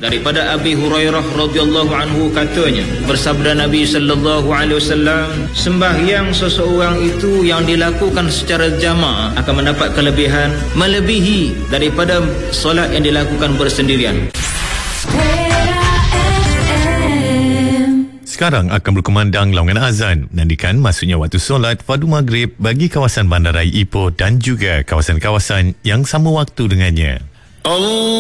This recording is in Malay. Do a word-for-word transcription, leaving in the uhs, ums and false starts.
Daripada Abi Hurairah radhiyallahu anhu katanya, bersabda Nabi sallallahu alaihi wasallam, sembahyang seseorang itu yang dilakukan secara jamaah akan mendapat kelebihan melebihi daripada solat yang dilakukan bersendirian. Sekarang akan berkumandang laungan azan, menandakan masuknya waktu solat fardu maghrib bagi kawasan Bandaraya Ipoh dan juga kawasan-kawasan yang sama waktu dengannya. Allah